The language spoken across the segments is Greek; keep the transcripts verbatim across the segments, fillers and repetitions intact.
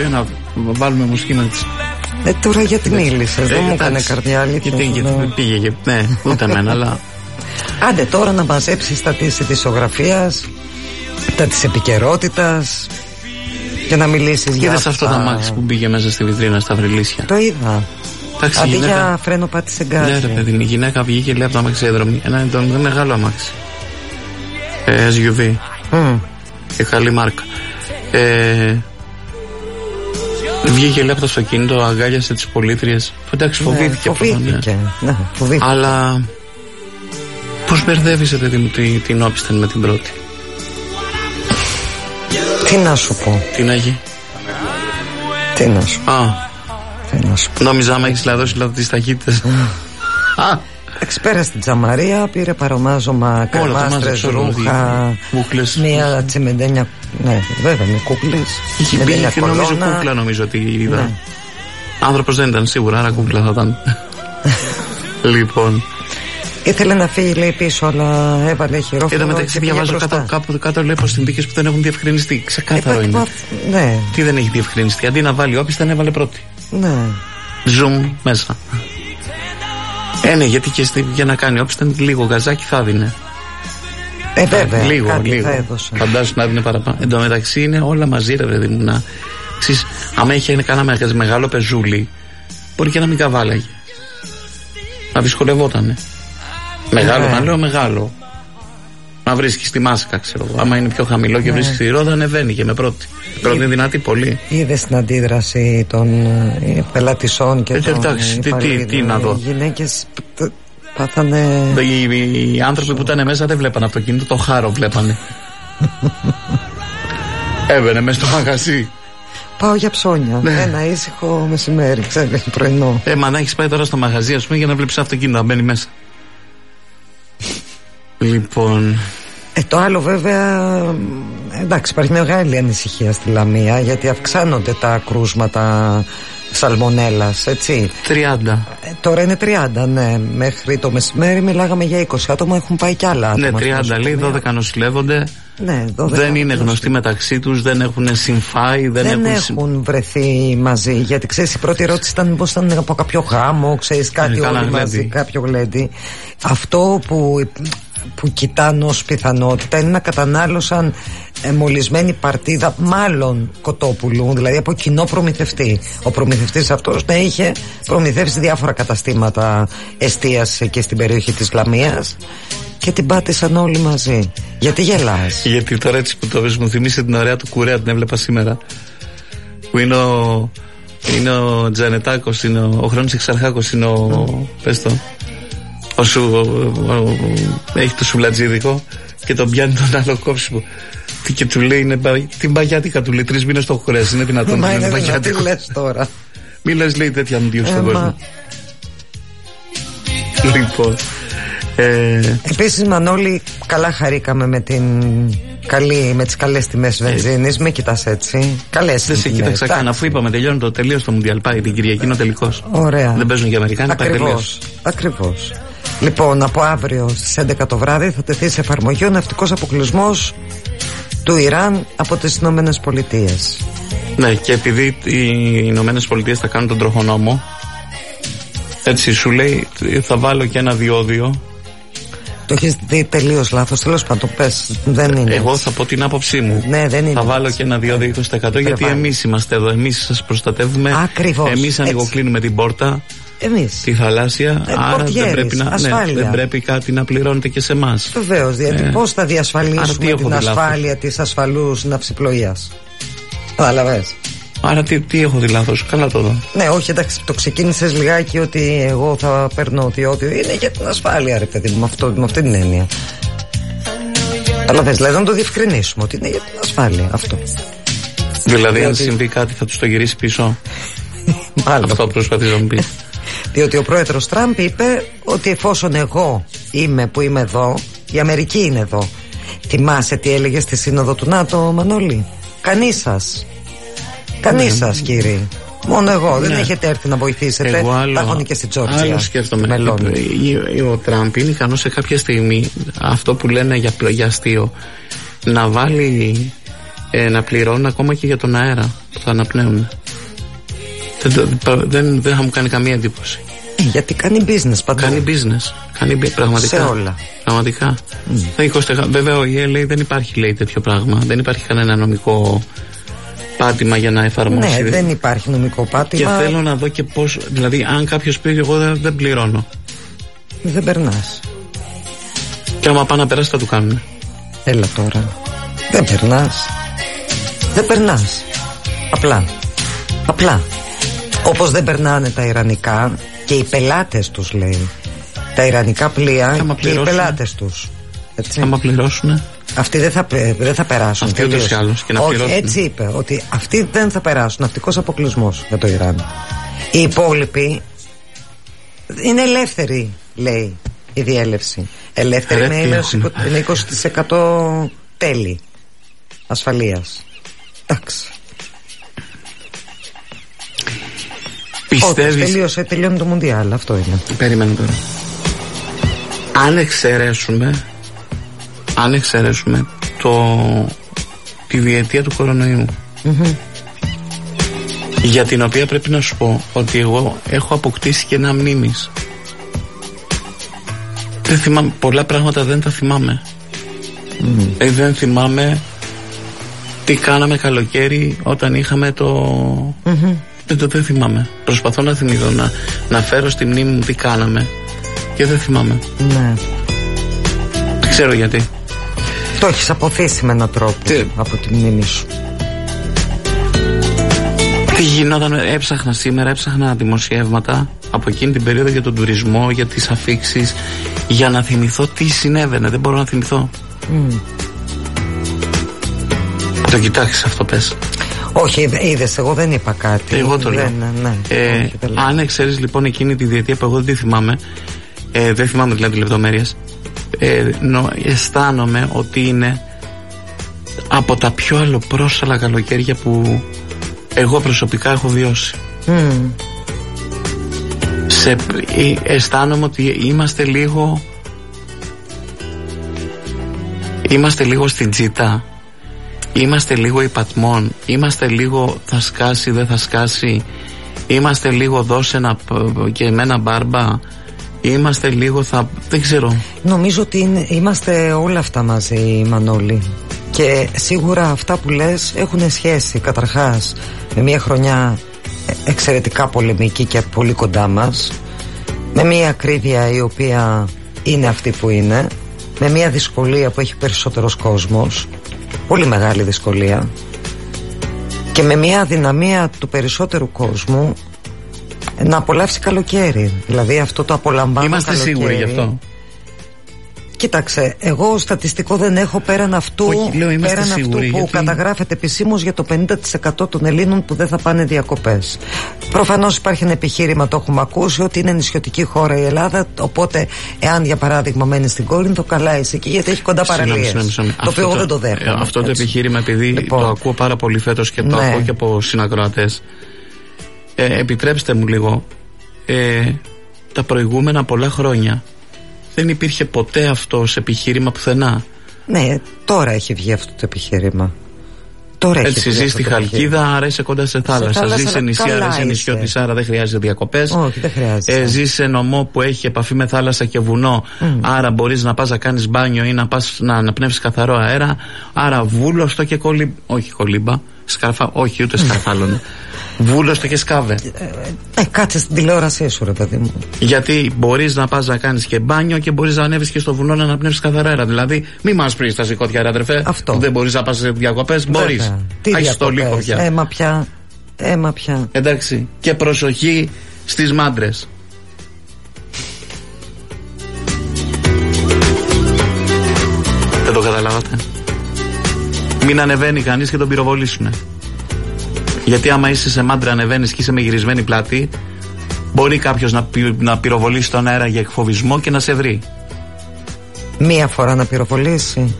γραφείο να βάλουμε μουσική να της. Ε, τώρα γιατί μίλησες, δεν μου έκανε καρδιά, αλήθεια. Γιατί, γιατί πήγε, ναι, ούτε εμένα, αλλά. Άντε τώρα να μαζέψεις τα της ειδησιογραφίας, τα της επικαιρότητας και να μιλήσεις για αυτά. Αυτό το αμάξι που πήγε μέσα στη βιτρίνα στα Βρυλίσια. Το είδα. Εντάξει, αντί γυναίκα... για φρένο πάτησε γκάζι. Ναι ρε παιδί, η γυναίκα βγήκε λέει από το αμαξίδρομο. Ένα ήταν μεγάλο αμάξι, ε, ες γιου βι mm. και καλή μάρκα. ε, Βγήκε λέει από το αυτοκίνητο, αγκάλιασε τις πολίτριες. Εντάξει, φοβήθηκε, ναι, φοβήθηκε, ναι. Ναι, φοβήθηκε. Αλλά πώς μπερδεύεις παιδί μου την, την όπισθεν με την πρώτη? Τι να σου πω? Τι να γίνει? Τι να σου πω? Α, νόμιζα άμα έχεις λαδώσει λάδω τις ταχύτητες. Α, εξπέρα στην Τζαμαρία, πήρε παρομάζωμα καρμάστρες, ρούχα, κούκλες, μία τσιμεντένια. Ναι, βέβαια, με κούκλες. Είχε πει και νομίζω κούκλα, νομίζω ότι είδα. Ναι. Άνθρωπος δεν ήταν σίγουρα, άρα κούκλα θα ήταν. Λοιπόν, ήθελε να φύγει λέει πίσω, αλλά έβαλε χειρόφωνο. Είδα μεταξύ διαβάζω κάτω, κάπου κάτω λέει προστιμπίκες που δεν έχουν διευκρινιστεί. Ξεκάθαρο ε, είναι. Ναι. Τι δεν έχει διευκρινιστεί? Αντί να βάλει όπισθεν έβαλε πρώτη. Ναι. Zoom μέσα. Ε, ναι, γιατί και στη, για να κάνει όπισθεν λίγο γαζάκι θα δίνε. Ε, βέβαια. Λίγο, κάτι λίγο. Θα έδωσε. Φαντάσου να δίνε παραπάνω. Εν τω μεταξύ είναι όλα μαζί, ρε παιδί μου. Να, ξέρεις, άμα είχε κανένα μεγάλο πεζούλι, μπορεί και να μην καβάλαγε. Να δυσκολευότανε. Μεγάλο, ναι. να λέω μεγάλο. Να βρίσκει τη μάσκα, ξέρω εγώ. Άμα είναι πιο χαμηλό και ναι. βρίσκει τη ρόδα, ανεβαίνει και με πρώτη. Η πρώτη είναι δυνατή πολύ. Είδες την αντίδραση των ε, πελατησών και ε, των. Εντάξει, τι, τι, τι να δω. Οι γυναίκες πάθανε. Οι, οι, οι άνθρωποι που ήταν μέσα δεν βλέπανε αυτοκίνητο, το χάρο βλέπανε. Έβαινε μέσα στο μαγαζί. Πάω για ψώνια. Ναι. Ένα ήσυχο μεσημέρι, ξέρει, πρωινό. Ε, μα να έχει πάει τώρα στο μαγαζί, α πούμε, για να βλέπει αυτοκίνητο να μπαίνει μέσα. Λοιπόν. Ε, το άλλο βέβαια, εντάξει, υπάρχει μεγάλη ανησυχία στη Λαμία, γιατί αυξάνονται τα κρούσματα σαλμονέλας, έτσι. τριάντα. Ε, τώρα είναι τριάντα, ναι. Μέχρι το μεσημέρι μιλάγαμε για είκοσι άτομα, έχουν πάει κι άλλα άτομα. Ναι, τριάντα λέει, δώδεκα νοσηλεύονται. Ναι, δώδεκα δεν είναι γνωστοί μεταξύ τους, δεν έχουν συμφάει, δεν, δεν έχουν, έχουν βρεθεί μαζί. Γιατί ξέρεις, η πρώτη ερώτηση ήταν μήπως ήταν από κάποιο γάμο, ξέρεις, κάτι όλοι γλέντι. Μαζί, κάποιο γλέντι. Αυτό που, που κοιτάνε ως πιθανότητα είναι να κατανάλωσαν ε, μολυσμένη παρτίδα, μάλλον κοτόπουλου, δηλαδή από κοινό προμηθευτή. Ο προμηθευτής αυτός να είχε προμηθεύσει διάφορα καταστήματα εστίαση και στην περιοχή της Λαμίας και την πάτησαν όλοι μαζί. Γιατί γελάς? Γιατί τώρα έτσι που το πες μου θυμίσε την ωραία του Κουρέα, την έβλεπα σήμερα. Που είναι ο, είναι ο Τζανετάκος, είναι ο, ο Χρόνης Εξαρχάκος, είναι ο, mm. πες το, ο, σου, ο, ο, ο, έχει το σουβλατζίδικο και τον πιάνει τον άλλο κόψιμο. Και του λέει, είναι, την παγιάτικα του λέει, τρεις μήνες το έχω χωρέσει, είναι δυνατόν? Μα είναι δυνατόν, τι λες τώρα? Μη λες, λέει, τέτοια μου δύο στον κόσμο. Λοιπόν, Ε... Επίσης, Μανώλη, καλά χαρήκαμε με την καλή, με τις καλές τιμές βενζίνης. Μην κοιτάς έτσι. Καλές. Δεν σε κοίταξα καν, αφού είπαμε τελειώνει το τελείως το Μουντιάλ. Πάει την Κυριακή, είναι ο τελικός. Ωραία. Δεν παίζουν και οι Αμερικάνοι. Ακριβώς. Ακριβώς. Λοιπόν, από αύριο στις έντεκα το βράδυ θα τεθεί σε εφαρμογή ο ναυτικός αποκλεισμός του Ιράν από τις Ηνωμένες Πολιτείες. Ναι, και επειδή οι Ηνωμένες Πολιτείες θα κάνουν τον τροχονόμο, έτσι σου λέει, θα βάλω και ένα διόδιο. Το έχεις δει τελείως λάθος. Τέλος πάντων, πες, δεν είναι. Εγώ θα πω την άποψή μου. Ναι, δεν είναι. Θα βάλω και ένα διόδιο είκοσι τοις εκατό γιατί εμείς είμαστε εδώ. Εμείς σας προστατεύουμε. Ακριβώς. Εμείς ανοιγοκλίνουμε την πόρτα. Εμείς. Τη θαλάσσια. Ε, άρα δεν πρέπει, να, ναι, δεν πρέπει κάτι να πληρώνετε και σε εμάς. Βεβαίως. Γιατί ε, πώς θα διασφαλίσουμε την ασφάλεια της ασφαλούς ναυσιπλοείας? Καταλαβες. Άρα τι, τι έχω δει λάθος? Καλά το δω. Ναι, όχι, εντάξει, το ξεκίνησες λιγάκι ότι εγώ θα παίρνω διόδιο. Είναι για την ασφάλεια, ρε παιδί μου, με, αυτό, με αυτή την έννοια. Αλλά θες, δηλαδή να το διευκρινίσουμε ότι είναι για την ασφάλεια αυτό. Δηλαδή, διότι... αν συμβεί κάτι θα τους το γυρίσει πίσω. Μάλλον. Αυτό προσπαθείς να μου πεις. Διότι ο πρόεδρος Τραμπ είπε ότι εφόσον εγώ είμαι που είμαι εδώ, η Αμερική είναι εδώ. Θυμάσαι τι έλεγε στη σύνοδο του ΝΑΤΟ, Μανώλη? Κανείς σας. Κανείς σας, κύριε. Μόνο εγώ. Ναι. Δεν έχετε έρθει να βοηθήσετε. Εγώ άλλο, τα έχουν και στην Τζόρτζια. Άλλο σκέφτομαι. Ο Τραμπ είναι ικανός σε κάποια στιγμή, αυτό που λένε για, για αστείο, να βάλει ε, να πληρώνουν ακόμα και για τον αέρα που θα αναπνέουν. Δεν, δεν, δεν θα μου κάνει καμία εντύπωση. Ε, γιατί κάνει business παντού. Κάνει business. Κάνει πραγματικά. Σε όλα. Πραγματικά. Mm. Βέβαια ο ΙΕ λέει δεν υπάρχει, λέει, τέτοιο πράγμα. Δεν υπάρχει κανένα νομικό πάτημα για να εφαρμόσει. Ναι, δεν υπάρχει νομικό πάτημα. Και θέλω να δω και πώς. Δηλαδή, αν κάποιος πει εγώ δεν, δεν πληρώνω. Δεν περνάς. Και άμα πάνε να περάσει θα του κάνουν. Έλα τώρα. Δεν περνάς. Δεν περνάς. Απλά. Απλά. Όπως δεν περνάνε τα ιρανικά και οι πελάτες τους, λέει. Τα ιρανικά πλοία και οι πελάτες τους. Έτσι. Άμα πληρώσουνε. Αυτοί δεν θα, δεν θα περάσουν. Αυτοί ούτως ή άλλως και να όχι, πληρώσουν. έτσι είπε, ότι αυτοί δεν θα περάσουν. Ναυτικός αποκλεισμός για το Ιράν. Οι υπόλοιποι είναι ελεύθεροι, λέει η διέλευση. Ελεύθερη με είκοσι τοις εκατό τέλη ασφαλείας. Εντάξει. Πιστεύεις... τελείωσε, τελειώνει το Μουντιάλ, αυτό είναι. Περίμενε τώρα. Αν εξαιρέσουμε αν εξαιρέσουμε το, τη διετία του κορονοϊού, mm-hmm. για την οποία πρέπει να σου πω ότι εγώ έχω αποκτήσει και ένα μνήμης. Δεν θυμάμαι, πολλά πράγματα δεν τα θυμάμαι. Mm. Ε, δεν θυμάμαι τι κάναμε καλοκαίρι όταν είχαμε το... Mm-hmm. Δεν το δεν θυμάμαι. Προσπαθώ να θυμηθώ, να, να φέρω στη μνήμη μου τι κάναμε και δεν θυμάμαι. Ναι. Δεν ξέρω γιατί. Το έχεις αποθήσει με έναν τρόπο τι? Από τη μνήμη σου. Τι γινόταν, έψαχνα σήμερα, έψαχνα δημοσιεύματα από εκείνη την περίοδο για τον τουρισμό, για τις αφίξεις, για να θυμηθώ τι συνέβαινε. Δεν μπορώ να θυμηθώ. Mm. Το κοιτάξεις αυτό, πες. Όχι, είδες, εγώ δεν είπα κάτι. Εγώ το λέω. Ναι, ναι, ε, όχι, αν εξαιρείς λοιπόν εκείνη τη διετία που εγώ δεν τη θυμάμαι, ε, δεν θυμάμαι δηλαδή λεπτομέρειες, ε, νο, αισθάνομαι ότι είναι από τα πιο αλλοπρόσαλα καλοκαίρια που εγώ προσωπικά έχω βιώσει. Mm. Σε, ε, αισθάνομαι ότι είμαστε λίγο είμαστε λίγο στην τζίτα. Είμαστε λίγο υπατμών. Είμαστε λίγο θα σκάσει, δεν θα σκάσει. Είμαστε λίγο δώσε ένα, και εμένα μπάρμπα. Είμαστε λίγο θα... δεν ξέρω. Νομίζω ότι είναι, είμαστε όλα αυτά μαζί, Μανώλη. Και σίγουρα αυτά που λες έχουν σχέση καταρχάς με μια χρονιά εξαιρετικά πολεμική και πολύ κοντά μας, με μια ακρίβεια η οποία είναι αυτή που είναι, με μια δυσκολία που έχει περισσότερος κόσμος, πολύ μεγάλη δυσκολία, και με μια αδυναμία του περισσότερου κόσμου να απολαύσει καλοκαίρι. Δηλαδή αυτό το απολαμβάνω. Είμαστε καλοκαίρι. Σίγουροι γι' αυτό? Κοίταξε, εγώ στατιστικό δεν έχω πέραν αυτού, όχι, λέω, πέραν αυτού που γιατί... καταγράφεται επισήμως για το πενήντα τοις εκατό των Ελλήνων που δεν θα πάνε διακοπές. Προφανώς υπάρχει ένα επιχείρημα, το έχουμε ακούσει, ότι είναι νησιωτική χώρα η Ελλάδα. Οπότε, εάν για παράδειγμα μένει στην Κόρινθο, καλά είσαι εκεί, γιατί έχει κοντά παραλίες. Το οποίο εγώ δεν το δέχομαι. Αυτό έτσι. Το επιχείρημα, επειδή λοιπόν, το ακούω πάρα πολύ φέτος και το ναι. ακούω και από συνακροατές. Ε, επιτρέψτε μου λίγο. Ε, τα προηγούμενα πολλά χρόνια δεν υπήρχε ποτέ αυτό σε επιχείρημα πουθενά. Ναι, τώρα έχει βγει αυτό το επιχείρημα. Τώρα έτσι, ζει στη Χαλκίδα, άρα είσαι κοντά σε θάλασσα. Ζει σε νησί, άρα είσαι νησιώτης, άρα δεν χρειάζεται διακοπές. Όχι, δεν χρειάζεται. Ε, ζει σε νομό που έχει επαφή με θάλασσα και βουνό, mm. άρα μπορείς να πας να κάνεις μπάνιο ή να πας να αναπνεύσεις καθαρό αέρα. Άρα βούλωστο και κολύμπα. Όχι κολύμπα. Σκαρφα, όχι, ούτε σκαρφάλωνε. Βούλωστο και σκάβε. Ε, ε, κάτσε στην τηλεόρασή σου, ρε παιδί μου. Γιατί μπορείς να πας να κάνεις και μπάνιο και μπορείς να ανέβεις και στο βουνό να αναπνεύσεις καθαρά αέρα. Δηλαδή, μη μας πεις τα σηκώτια, ρε αδερφέ. Αυτό. Δεν μπορείς να πας σε διακοπές. Μπορείς. Έχεις το λίγο πια. Έμα πια. Έμα πια. Εντάξει. Και προσοχή στις μάντρες. Δεν το καταλάβατε? Μην ανεβαίνει κανείς και τον πυροβολήσουνε. Γιατί άμα είσαι σε μάντρα, ανεβαίνεις και είσαι με γυρισμένη πλάτη, μπορεί κάποιος να, πυ, να πυροβολήσει τον αέρα για εκφοβισμό και να σε βρει. Μία φορά να πυροβολήσει.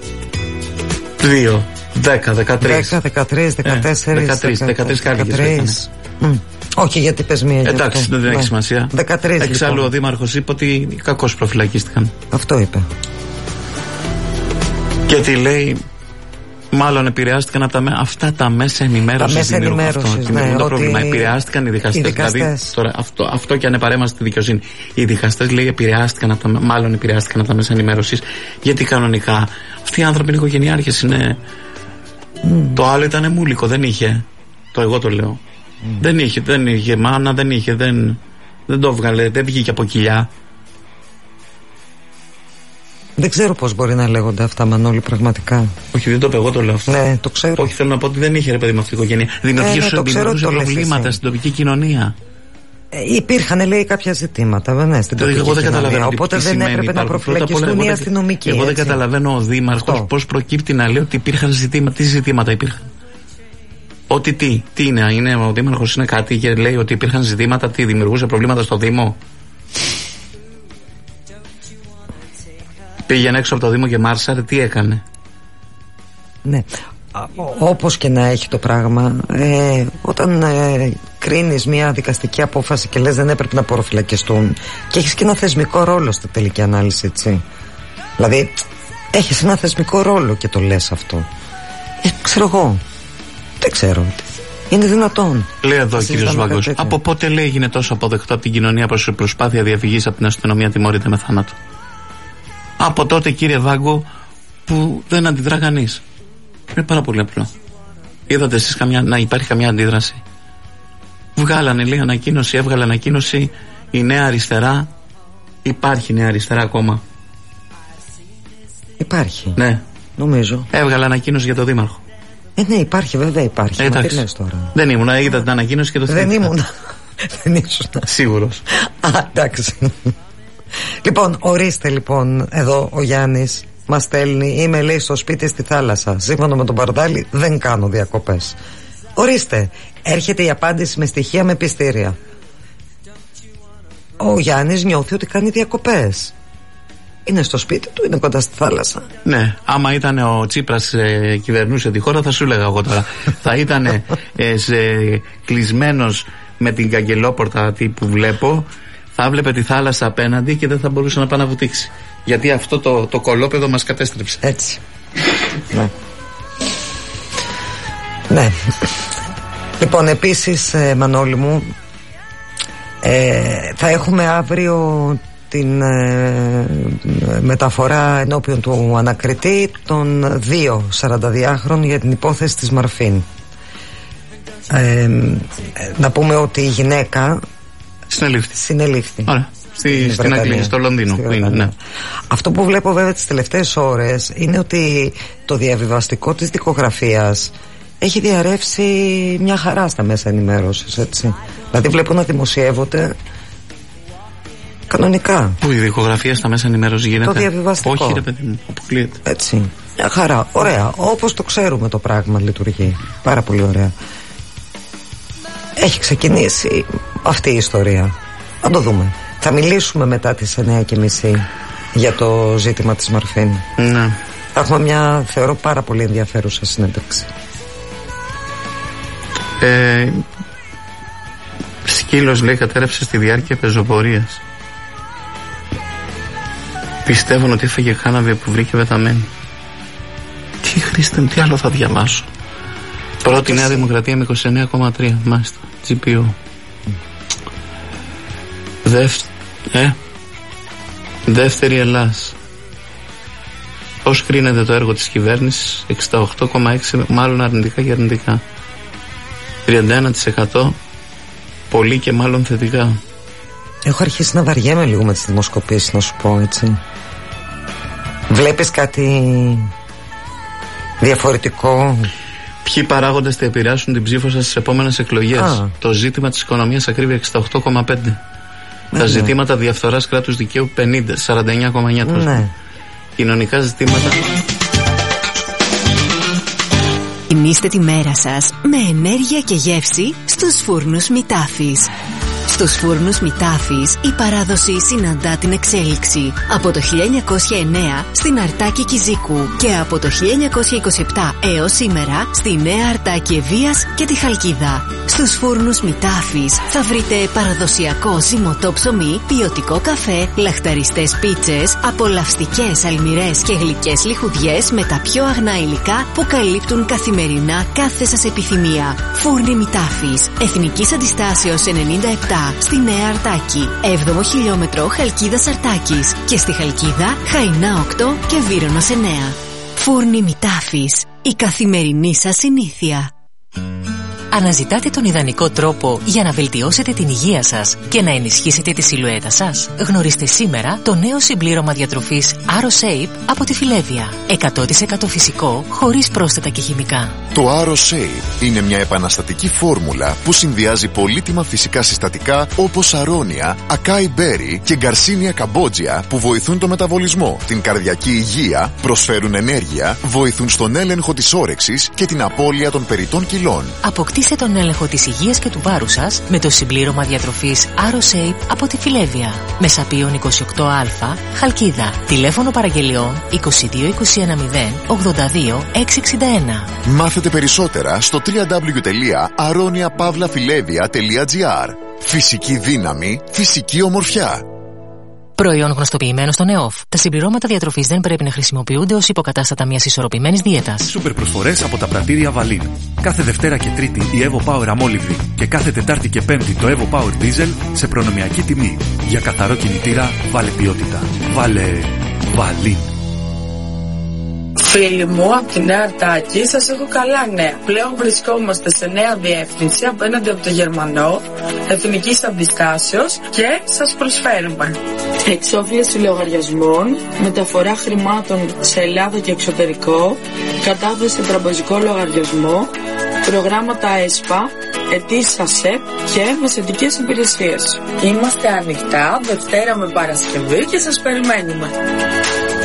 Δύο, δέκα, δεκατρείς. Δέκα, δεκατρείς, δεκατέσσερις. Δεκατρείς, δεκατρείς κάρκες. Όχι, γιατί πες μία. Εντάξει, δεν έχει σημασία. δεκατρείς. Εξάλλου λοιπόν. Ο δήμαρχος είπε ότι κακώς προφυλακίστηκαν. Αυτό είπε. Και τι λέει? Μάλλον επηρεάστηκαν από τα, αυτά τα μέσα ενημέρωσης. Τα μέσα ενημέρωσης, αυτό, ναι, το ότι... πρόβλημα. Επηρεάστηκαν οι δικαστές. Οι δικαστές. Δηλαδή, τώρα, αυτό, αυτό και αν επαρέμαστε στη δικαιοσύνη. Οι δικαστές, λέει, επηρεάστηκαν από τα, μάλλον επηρεάστηκαν από τα μέσα ενημέρωσης. Γιατί κανονικά αυτοί οι άνθρωποι είναι οικογενειάρχες. Είναι... Mm. Το άλλο ήταν μούλικο, δεν είχε. Το εγώ το λέω. Mm. Δεν είχε, δεν είχε μάνα, δεν είχε, δεν, δεν το έβγαλε, δεν βγήκε από κοιλιά. Δεν ξέρω πώς μπορεί να λέγονται αυτά, Μανώλη, πραγματικά. Όχι, δεν το είπα, εγώ το λέω αυτό. Ναι, το ξέρω. Όχι, θέλω να πω ότι δεν είχε, ρε παιδί, με αυτή η οικογένεια. Δημιουργούσε ε, ναι, προβλήματα στην τοπική κοινωνία. Ε, υπήρχαν, λέει, κάποια ζητήματα, ναι, στην τοπική εγώ δεν κοινωνία. Καταλαβαίνω οπότε δεν σημαίνει, έπρεπε να προφυλακιστούν οι αστυνομικοί. Εγώ δεν καταλαβαίνω ο δήμαρχος πώς προκύπτει να λέει ότι υπήρχαν ζητήματα. Τι ζητήματα υπήρχαν? Ότι τι, τι είναι, είναι ο δήμαρχος είναι κάτι και λέει ότι υπήρχαν ζητήματα, τι δημιουργούσε προβλήματα στο Δήμο? Πήγαινε έξω από το Δήμο και μάρσαρε, τι έκανε? Ναι, όπως και να έχει το πράγμα, ε, όταν ε, κρίνεις μια δικαστική απόφαση και λες δεν έπρεπε να προφυλακιστούν, και έχεις και ένα θεσμικό ρόλο στη τελική ανάλυση, έτσι. Δηλαδή έχεις ένα θεσμικό ρόλο και το λες αυτό. ε, Ξέρω εγώ, δεν ξέρω, είναι δυνατόν? Λέει εδώ ο κύριος Βάγκος, από πότε, λέει, έγινε τόσο αποδεκτό από την κοινωνία προς η προσπάθεια διαφυγής από την αστυνομία τιμωρείται με θάνατο? Από τότε, κύριε Βάγκο, που δεν αντιδρά κανείς. Είναι πάρα πολύ απλό. Είδατε εσείς καμιά, να υπάρχει καμιά αντίδραση? Βγάλανε, λέει, ανακοίνωση, έβγαλε ανακοίνωση η Νέα Αριστερά. Υπάρχει Νέα Αριστερά ακόμα? Υπάρχει. Ναι. Νομίζω. Έβγαλε ανακοίνωση για το Δήμαρχο. Ε, ναι, υπάρχει, βέβαια υπάρχει. Ε, Μα τι λες τώρα? Δεν ήμουνα, είδα την ανακοίνωση και το θυμήθηκα. Δεν ήμουνα. Δεν ήσουν. Σίγουρος. Α, εντάξει. Λοιπόν, ορίστε, λοιπόν, εδώ ο Γιάννης μας στέλνει, είμαι, λέει, στο σπίτι στη θάλασσα. Σύμφωνα με τον Παρδάλη δεν κάνω διακοπές. Ορίστε, έρχεται η απάντηση με στοιχεία, με πιστήρια. Ο Γιάννης νιώθει ότι κάνει διακοπές. Είναι στο σπίτι του, είναι κοντά στη θάλασσα. Ναι, άμα ήταν ο Τσίπρας ε, κυβερνούσε τη χώρα, θα σου έλεγα εγώ τώρα. Θα ήταν ε, κλεισμένος με την καγκελόπορτα που βλέπω. Θα βλέπε τη θάλασσα απέναντι και δεν θα μπορούσε να πάει να βουτήξει. Γιατί αυτό το, το κολόπεδο μας κατέστρεψε. Έτσι. Ναι. Ναι. Λοιπόν, επίσης, ε, Μανώλη μου, ε, θα έχουμε αύριο την ε, μεταφορά ενώπιον του ανακριτή των δύο σαρανταδυάχρονων για την υπόθεση της Μαρφίν. Ε, να πούμε ότι η γυναίκα Συνελήφθη. Συνελήφθη. Ωραία. Στη, στην Αγγλία, στο Λονδίνο. Που είναι, ναι. Αυτό που βλέπω βέβαια τις τελευταίες ώρες είναι ότι το διαβιβαστικό της δικογραφίας έχει διαρρεύσει μια χαρά στα μέσα ενημέρωσης, έτσι. Δηλαδή βλέπω να δημοσιεύονται κανονικά. Πού η δικογραφία στα μέσα ενημέρωσης γίνεται? Το διαβιβαστικό. Όχι, ρε παιδί μου, αποκλείεται. Έτσι. Μια χαρά. Ωραία. Όπως το ξέρουμε το πράγμα λειτουργεί. Πάρα πολύ ωραία. Έχει ξεκινήσει αυτή η ιστορία. Να το δούμε. Θα μιλήσουμε μετά τις εννιά και μισή για το ζήτημα της Μαρφίν. Ναι. Θα έχουμε μια, θεωρώ, πάρα πολύ ενδιαφέρουσα συνέντευξη. Ε, σκύλος, λέει, κατέρευσε στη διάρκεια πεζοπορίας. Πιστεύουν ότι έφαγε κάναβη που βρήκε βεταμένη. Τι Χριστέ μου, τι άλλο θα διαβάσω? Πρώτη Νέα Δημοκρατία με είκοσι εννέα κόμμα τρία. Μάλιστα. τζι πι ο. Δεύτερη, ε, δεύτερη Ελλάς. Πώς κρίνεται το έργο της κυβέρνησης? εξήντα οκτώ κόμμα έξι, μάλλον αρνητικά και αρνητικά. τριάντα ένα τοις εκατό πολύ και μάλλον θετικά. Έχω αρχίσει να βαριέμαι λίγο με τις δημοσκοπήσεις, να σου πω, έτσι. Βλέπεις κάτι διαφορετικό? Ποιοι παράγοντες θα επηρεάσουν την ψήφο σας στις επόμενες εκλογές? Α. Το ζήτημα της οικονομίας ακρίβεια εξήντα οκτώ κόμμα πέντε. Ναι, τα ζητήματα ναι. διαφθοράς κράτους δικαίου πενήντα, σαράντα εννέα κόμμα εννέα. Ναι. Κοινωνικά ζητήματα. Γεμίστε τη μέρα σας με ενέργεια και γεύση στους φούρνους Μητάφης. Στους φούρνους Μητάφης η παράδοση συναντά την εξέλιξη. Από το χίλια εννιακόσια εννέα στην Αρτάκη Κιζίκου και από το χίλια εννιακόσια είκοσι επτά έως σήμερα στη Νέα Αρτάκη Ευβοίας και τη Χαλκίδα. Στους φούρνους Μητάφης θα βρείτε παραδοσιακό ζυμωτό ψωμί, ποιοτικό καφέ, λαχταριστές πίτσες, απολαυστικές αλμυρές και γλυκές λιχουδιές με τα πιο αγνά υλικά που καλύπτουν καθημερινά κάθε σας επιθυμία. Φούρνοι Μητάφης, Εθνικής Αντιστάσεως ενενήντα επτά στη Νέα Αρτάκη, έβδομο χιλιόμετρο Χαλκίδας Αρτάκης και στη Χαλκίδα Χαϊνά οκτώ και Βύρωνος εννέα. Φούρνοι Μητάφης, η καθημερινή σας συνήθεια. Αναζητάτε τον ιδανικό τρόπο για να βελτιώσετε την υγεία σας και να ενισχύσετε τη σιλουέτα σας? Γνωρίστε σήμερα το νέο συμπλήρωμα διατροφής AroShape από τη Φιλέβια. εκατό τοις εκατό φυσικό, χωρίς πρόσθετα και χημικά. Το AroShape είναι μια επαναστατική φόρμουλα που συνδυάζει πολύτιμα φυσικά συστατικά όπως αρώνια, ακάι μπέρι και γκαρσίνια καμπότζια που βοηθούν το μεταβολισμό, την καρδιακή υγεία, προσφέρουν ενέργεια, βοηθούν στον έλεγχο της όρεξης και την απώλεια των περιττών κιλών. Αποκτήστε τον έλεγχο της υγείας και του βάρους σας με το συμπλήρωμα διατροφής AroShape από τη Φιλέβια. Μεσαπίων είκοσι οκτώ α, Χαλκίδα. Τηλέφωνο παραγγελιών είκοσι δύο είκοσι ένα μηδέν ογδόντα δύο εξακόσια εξήντα ένα. Μάθετε περισσότερα στο double-u double-u double-u τελεία aronia pavla filevia τελεία gr. Φυσική δύναμη, φυσική ομορφιά. Προϊόν γνωστοποιημένο στον ΕΟΦ. Τα συμπληρώματα διατροφής δεν πρέπει να χρησιμοποιούνται ως υποκατάστατα μιας ισορροπημένης δίαιτας. Σούπερ προσφορές από τα πρατήρια Βαλίν. Κάθε Δευτέρα και Τρίτη η Evo Power αμόλυβδη και κάθε Τετάρτη και Πέμπτη το Evo Power Diesel σε προνομιακή τιμή. Για καθαρό κινητήρα βάλε ποιότητα. Βάλε Βαλίν. Φίλοι μου, από τη Νέα Αρτάκη σας έχω καλά νέα. Πλέον βρισκόμαστε σε νέα διεύθυνση απέναντι από το Γερμανό, Εθνικής Αντιστάσεως και σας προσφέρουμε εξόφληση λογαριασμών, μεταφορά χρημάτων σε Ελλάδα και εξωτερικό, κατάθεση σε τραπεζικό λογαριασμό, προγράμματα ΕΣΠΑ, αιτήσεις ΑΣΕΠ και μεσαιτικές υπηρεσίες. Είμαστε ανοιχτά Δευτέρα με Παρασκευή και σας περιμένουμε.